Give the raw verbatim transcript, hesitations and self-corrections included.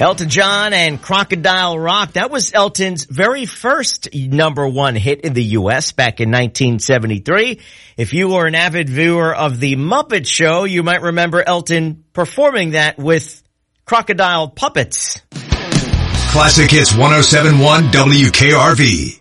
Elton John and Crocodile Rock. That was Elton's very first number one hit in the U S back in nineteen seventy-three. If you were an avid viewer of The Muppet Show, you might remember Elton performing that with crocodile puppets. Classic Hits one oh seven point one W K R V.